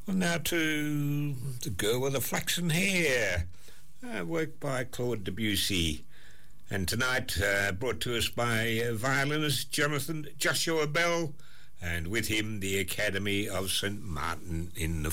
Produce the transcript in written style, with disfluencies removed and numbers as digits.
Well, now to The Girl with the Flaxen Hair, work by Claude Debussy. And tonight brought to us by violinist Joshua Bell, and with him the Academy of St. Martin in the